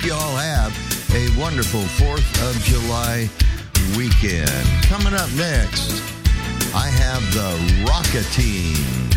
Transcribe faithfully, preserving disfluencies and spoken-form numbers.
hope you all have a wonderful fourth of July weekend. Coming up next, I have the Rocketeens.